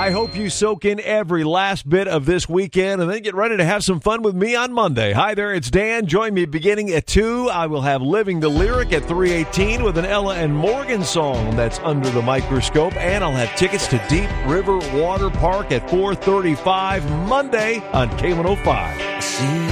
I hope you soak in every last bit of this weekend and then get ready to have some fun with me on Monday. Hi there, it's Dan. Join me beginning at 2. I will have Living the Lyric at 3:18 with an Ella and Morgan song that's Under the Microscope. And I'll have tickets to Deep River Water Park at 4:35 Monday on K105.